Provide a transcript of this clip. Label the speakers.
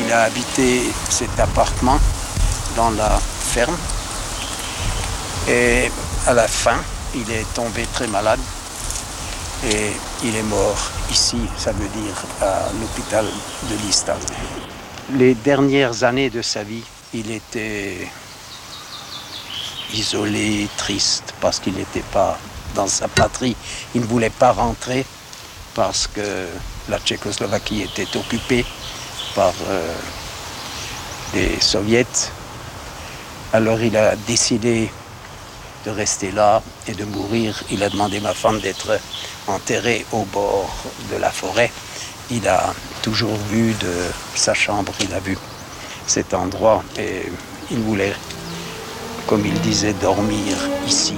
Speaker 1: Il a habité cet appartement dans la ferme. Et à la fin, il est tombé très malade. Et il est mort ici, ça veut dire à l'hôpital de Liestal. Les dernières années de sa vie, il était isolé, triste, parce qu'il n'était pas dans sa patrie. Il ne voulait pas rentrer parce que la Tchécoslovaquie était occupée par les soviets. Alors il a décidé de rester là et de mourir. Il a demandé à ma femme d'être enterrée au bord de la forêt. Il a toujours vu de sa chambre, il a vu cet endroit et il voulait, comme il disait, dormir ici.